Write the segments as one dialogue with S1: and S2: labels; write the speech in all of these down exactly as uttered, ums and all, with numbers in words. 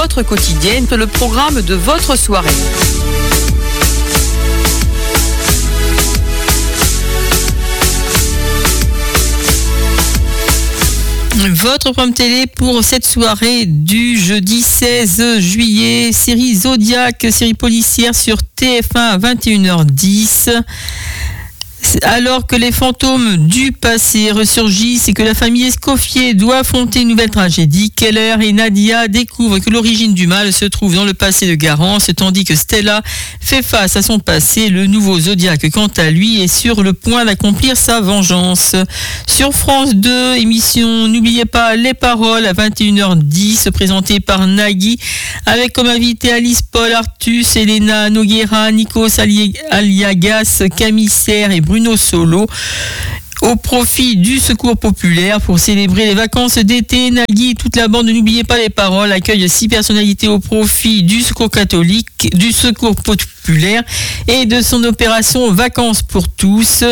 S1: Votre quotidienne, le programme de votre soirée. Votre programme télé pour cette soirée du jeudi seize juillet, série Zodiac, série policière sur T F un à vingt et une heures dix. Alors que les fantômes du passé ressurgissent et que la famille Escoffier doit affronter une nouvelle tragédie, Keller et Nadia découvrent que l'origine du mal se trouve dans le passé de Garance, tandis que Stella fait face à son passé. Le nouveau Zodiac, quant à lui, est sur le point d'accomplir sa vengeance. Sur France deux, émission N'oubliez pas les paroles à vingt et une heures dix, présentée par Nagui, avec comme invité Alice Paul Artus, Elena Noguera, Nikos Aliagas, Camille Serre et Bruno Solo, au profit du Secours populaire pour célébrer les vacances d'été. Nagui et toute la bande de N'oubliez pas les paroles accueillent six personnalités au profit du Secours catholique, du Secours populaire et de son opération Vacances pour tous.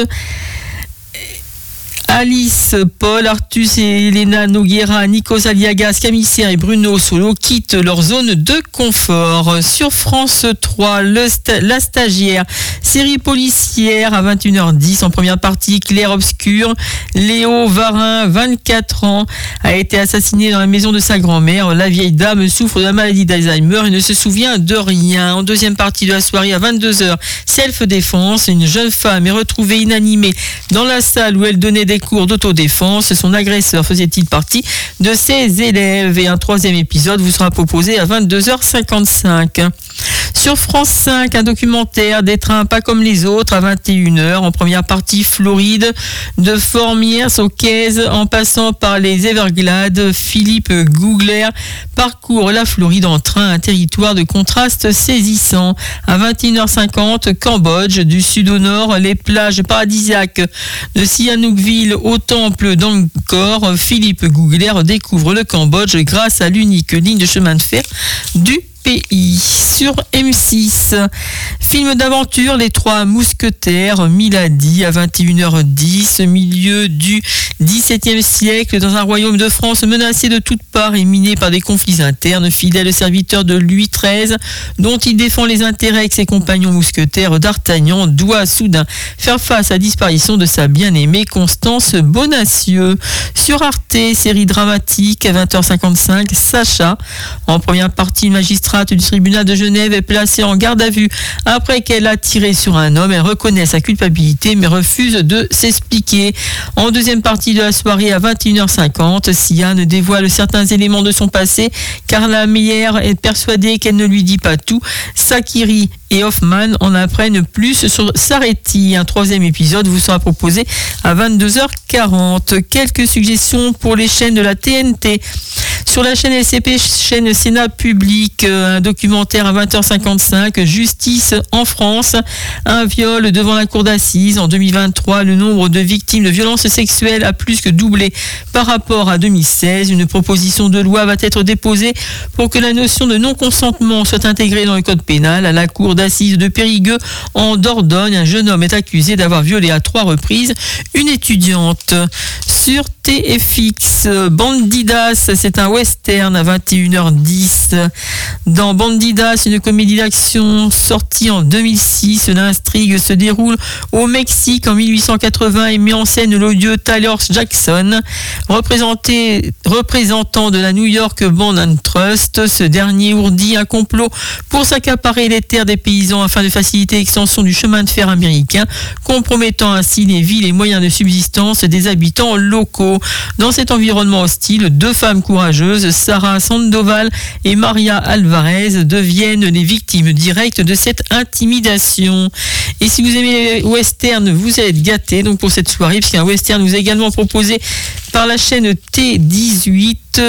S1: Alice, Paul, Artus et Elena Noguera, Nikos Aliagas, Camille Serre et Bruno Solo quittent leur zone de confort. Sur France trois, le sta- La Stagiaire, série policière à vingt et une heures dix. En première partie, Clair Obscur. Léo Varin, vingt-quatre ans, a été assassiné dans la maison de sa grand-mère. La vieille dame souffre de la maladie d'Alzheimer et ne se souvient de rien. En deuxième partie de la soirée, à vingt-deux heures, Self-Défense. Une jeune femme est retrouvée inanimée dans la salle où elle donnait des cours d'autodéfense. Son agresseur faisait-il partie de ses élèves? Et un troisième épisode vous sera proposé à vingt-deux heures cinquante-cinq. Sur France cinq, un documentaire des trains pas comme les autres à vingt et une heures. En première partie, Floride, de Formières au Caise en passant par les Everglades. Philippe Googler parcourt la Floride en train, un territoire de contraste saisissant. À vingt et une heures cinquante, Cambodge, du sud au nord, les plages paradisiaques de Sihanoukville au temple d'Angkor. Philippe Googler découvre le Cambodge grâce à l'unique ligne de chemin de fer du pays. Sur M six, film d'aventure Les Trois Mousquetaires, Milady à vingt et une heures dix, milieu du dix-septième siècle, dans un royaume de France menacé de toutes parts et miné par des conflits internes. Fidèle serviteur de Louis treize, dont il défend les intérêts avec ses compagnons mousquetaires, D'Artagnan doit soudain faire face à la disparition de sa bien-aimée Constance Bonacieux. Sur Arte, série dramatique à vingt heures cinquante-cinq, Sacha. En première partie, une magistrate du tribunal de Genève est placée en garde à vue après qu'elle a tiré sur un homme. Elle reconnaît sa culpabilité mais refuse de s'expliquer. En deuxième partie de la soirée à vingt et une heures cinquante, Sian dévoile certains éléments de son passé car la meilleure est persuadée qu'elle ne lui dit pas tout. Sakiri et Hoffman en apprennent plus sur Sareti. Un troisième épisode vous sera proposé à vingt-deux heures quarante. Quelques suggestions pour les chaînes de la T N T. Sur la chaîne L C P, chaîne Sénat Public, un documentaire à vingt heures cinquante-cinq, Justice en France, un viol devant la cour d'assises. En deux mille vingt-trois, le nombre de victimes de violences sexuelles a plus que doublé par rapport à deux mille seize. Une proposition de loi va être déposée pour que la notion de non-consentement soit intégrée dans le code pénal. À la cour d'assises de Périgueux, en Dordogne, un jeune homme est accusé d'avoir violé à trois reprises une étudiante. Sur T F X, Bandidas, c'est un western à vingt et une heures dix. Dans Bandidas, une comédie d'action sortie en deux mille six, l'intrigue se déroule au Mexique en mille huit cent quatre-vingts et met en scène l'odieux Tyler Jackson, représenté, représentant de la New York Bond and Trust. Ce dernier ourdit un complot pour s'accaparer les terres des paysans afin de faciliter l'extension du chemin de fer américain, compromettant ainsi les vies et les moyens de subsistance des habitants locaux. Dans cet environnement hostile, deux femmes courageuses, Sarah Sandoval et Maria Alvarez, deviennent les victimes directes de cette intimidation. Et si vous aimez les westerns, vous allez être gâtés donc pour cette soirée, puisqu'un western vous est également proposé par la chaîne T dix-huit.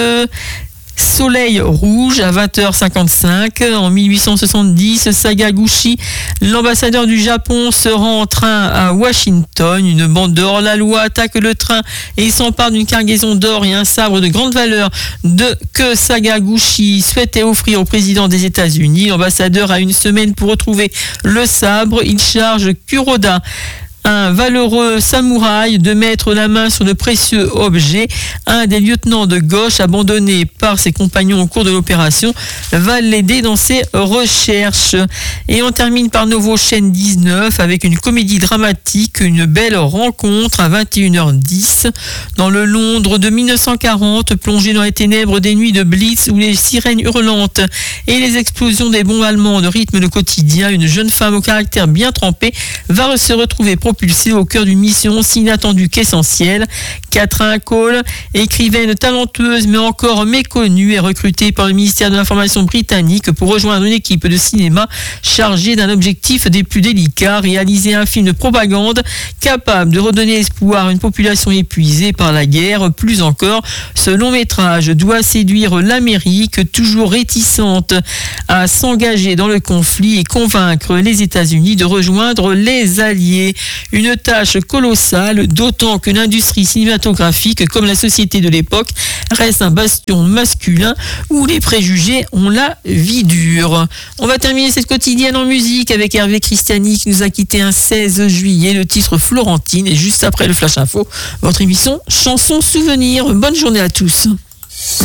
S1: Soleil Rouge à vingt heures cinquante-cinq. En mille huit cent soixante-dix, Sakaguchi, l'ambassadeur du Japon, se rend en train à Washington. Une bande de hors-la-loi attaque le train et s'empare d'une cargaison d'or et un sabre de grande valeur de, que Sakaguchi souhaitait offrir au président des États-Unis. L'ambassadeur a une semaine pour retrouver le sabre. Il charge Kuroda un valeureux samouraï de mettre la main sur de précieux objets. Un des lieutenants de gauche, abandonné par ses compagnons au cours de l'opération, va l'aider dans ses recherches. Et on termine par Nouveau chaîne dix-neuf avec une comédie dramatique, Une belle rencontre à vingt et une heures dix. Dans le Londres de mille neuf cent quarante, plongé dans les ténèbres des nuits de Blitz où les sirènes hurlantes et les explosions des bombes allemandes rythment le quotidien, une jeune femme au caractère bien trempé va se retrouver propulsée au cœur d'une mission aussi inattendue qu'essentielle. Catherine Cole, écrivaine talentueuse mais encore méconnue, est recrutée par le ministère de l'Information britannique pour rejoindre une équipe de cinéma chargée d'un objectif des plus délicats, réaliser un film de propagande capable de redonner espoir à une population épuisée par la guerre. Plus encore, ce long métrage doit séduire l'Amérique, toujours réticente à s'engager dans le conflit, et convaincre les États-Unis de rejoindre les Alliés. Une tâche colossale, d'autant que l'industrie cinématographique, comme la société de l'époque, reste un bastion masculin où les préjugés ont la vie dure. On va terminer cette quotidienne en musique avec Hervé Christiani qui nous a quitté un seize juillet, le titre Florentine, et juste après le Flash Info, votre émission Chanson Souvenir. Bonne journée à tous.